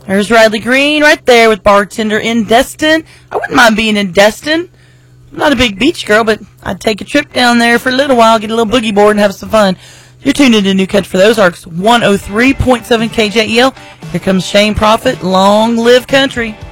There's Riley Green right there with Bartender in Destin. I wouldn't mind being in Destin. I'm not a big beach girl, but I'd take a trip down there for a little while, get a little boogie board, and have some fun. You're tuned into New Country for the Ozarks, 103.7 KJEL. Here comes Shane Prophet. Long live country.